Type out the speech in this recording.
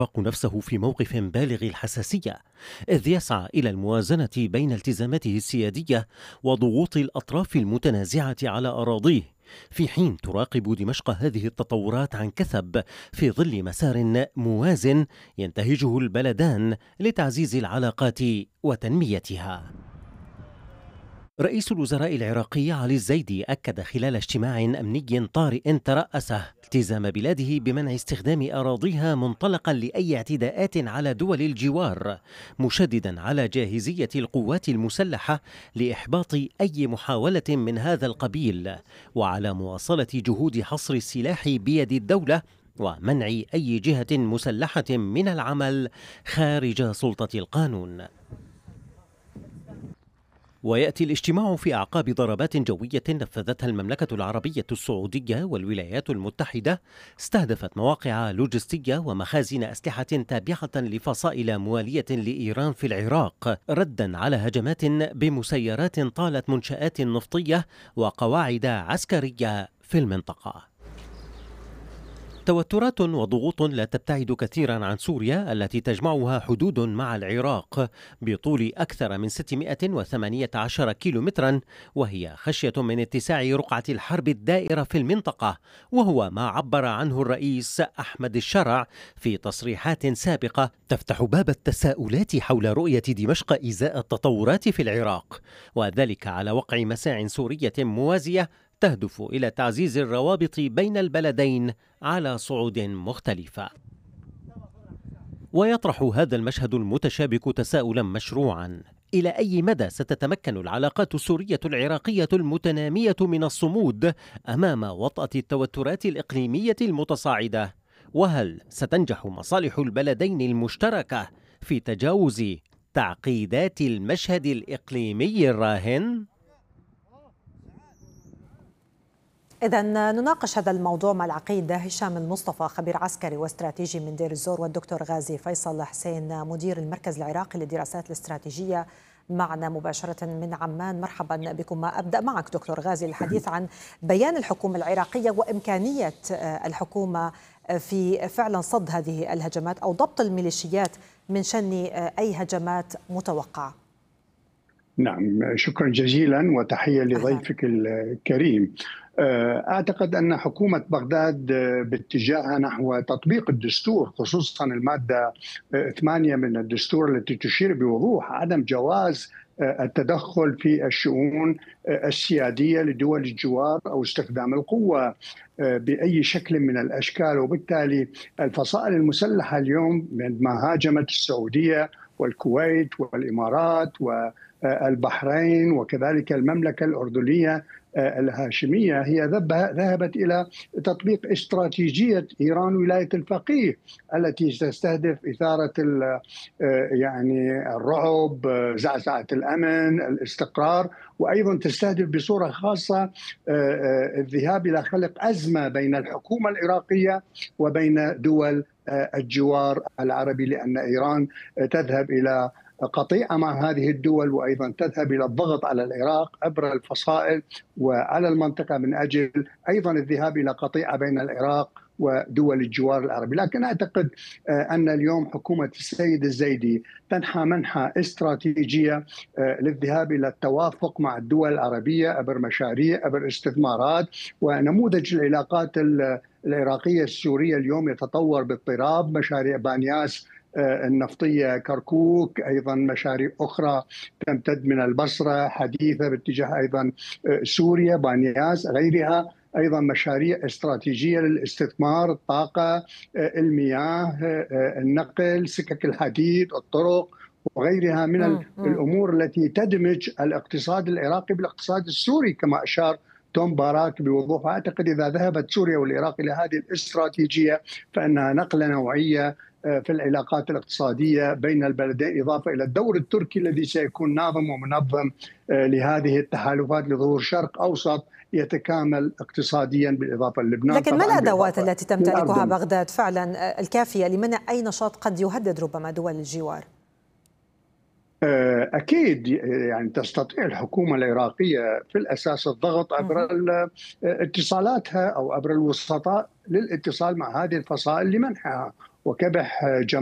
نفسه في موقف بالغ الحساسية، إذ يسعى إلى الموازنة بين التزاماته السيادية وضغوط الأطراف المتنازعة على أراضيه، في حين تراقب دمشق هذه التطورات عن كثب في ظل مسار موازن ينتهجه البلدان لتعزيز العلاقات وتنميتها. رئيس الوزراء العراقي علي الزيدي أكد خلال اجتماع أمني طارئ ترأسه التزام بلاده بمنع استخدام أراضيها منطلقا لأي اعتداءات على دول الجوار، مشددا على جاهزية القوات المسلحة لإحباط أي محاولة من هذا القبيل، وعلى مواصلة جهود حصر السلاح بيد الدولة ومنع أي جهة مسلحة من العمل خارج سلطة القانون. ويأتي الاجتماع في أعقاب ضربات جوية نفذتها المملكة العربية السعودية والولايات المتحدة، استهدفت مواقع لوجستية ومخازن أسلحة تابعة لفصائل موالية لإيران في العراق، ردا على هجمات بمسيرات طالت منشآت نفطية وقواعد عسكرية في المنطقة. توترات وضغوط لا تبتعد كثيرا عن سوريا التي تجمعها حدود مع العراق بطول أكثر من 618 كيلومترا، وهي خشية من اتساع رقعة الحرب الدائرة في المنطقة، وهو ما عبر عنه الرئيس أحمد الشرع في تصريحات سابقة تفتح باب التساؤلات حول رؤية دمشق إزاء التطورات في العراق، وذلك على وقع مساع سورية موازية تهدف إلى تعزيز الروابط بين البلدين على صعود مختلفة. ويطرح هذا المشهد المتشابك تساؤلا مشروعا: إلى أي مدى ستتمكن العلاقات السورية العراقية المتنامية من الصمود أمام وطأة التوترات الإقليمية المتصاعدة؟ وهل ستنجح مصالح البلدين المشتركة في تجاوز تعقيدات المشهد الإقليمي الراهن؟ إذا نناقش هذا الموضوع مع العقيد هشام المصطفى، خبير عسكري واستراتيجي من دير الزور، والدكتور غازي فيصل حسين، مدير المركز العراقي للدراسات الاستراتيجية، معنا مباشرة من عمان. مرحبا بكم. أبدأ معك دكتور غازي الحديث عن بيان الحكومة العراقية وإمكانية الحكومة في فعلا صد هذه الهجمات أو ضبط الميليشيات من شن أي هجمات متوقعة. نعم، شكرا جزيلا وتحية لضيفك الكريم. أعتقد أن حكومة بغداد باتجاهها نحو تطبيق الدستور، خصوصا المادة 8 من الدستور التي تشير بوضوح عدم جواز التدخل في الشؤون السيادية لدول الجوار أو استخدام القوة بأي شكل من الأشكال. وبالتالي الفصائل المسلحة اليوم عندما هاجمت السعودية والكويت والإمارات والبحرين وكذلك المملكة الأردنية الهاشمية، هي ذهبت إلى تطبيق استراتيجية إيران ولاية الفقيه التي تستهدف إثارة يعني الرعب، زعزعة الأمن، الاستقرار، وأيضا تستهدف بصورة خاصة الذهاب إلى خلق أزمة بين الحكومة العراقية وبين دول الجوار العربي، لأن إيران تذهب إلى قطيعة مع هذه الدول، وأيضا تذهب إلى الضغط على العراق عبر الفصائل وعلى المنطقة من أجل أيضا الذهاب إلى قطيعة بين العراق ودول الجوار العربي. لكن أعتقد أن اليوم حكومة السيد الزيدي تنحى منحى استراتيجية للذهاب إلى التوافق مع الدول العربية عبر مشاريع، عبر استثمارات، ونموذج العلاقات العراقية السورية اليوم يتطور باضطراب. مشاريع بانياس النفطية، كركوك، أيضا مشاريع أخرى تمتد من البصرة حديثة باتجاه أيضا سوريا، بانياس، غيرها أيضا مشاريع استراتيجية للاستثمار، الطاقة، المياه، النقل، سكك الحديد، الطرق وغيرها من الأمور التي تدمج الاقتصاد العراقي بالاقتصاد السوري كما أشار توم باراك بوضوح. أعتقد إذا ذهبت سوريا والعراق إلى هذه الاستراتيجية فإنها نقلة نوعية في العلاقات الاقتصادية بين البلدين، إضافة إلى الدور التركي الذي سيكون ناظم ومنظم لهذه التحالفات لظهور شرق أوسط يتكامل اقتصاديا بالإضافة للبنان. لكن ما الأدوات التي تمتلكها بغداد فعلا الكافية لمنع أي نشاط قد يهدد ربما دول الجوار؟ أكيد يعني تستطيع الحكومة العراقية في الأساس الضغط عبر اتصالاتها أو عبر الوسطاء للاتصال مع هذه الفصائل لمنحها، وكبح